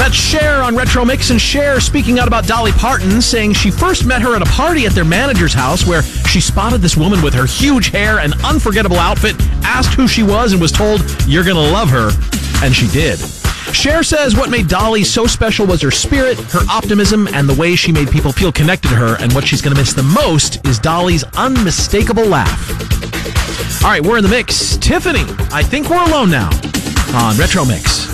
That's Cher on Retro Mix, and Cher speaking out about Dolly Parton, saying she first met her at a party at their manager's house where she spotted this woman with her huge hair and unforgettable outfit, asked who she was, and was told, "You're gonna love her," and she did. Cher says what made Dolly so special was her spirit, her optimism, and the way she made people feel connected to her, and what she's gonna miss the most is Dolly's unmistakable laugh. All right, we're in the mix. Tiffany, I Think We're Alone Now on Retro Mix.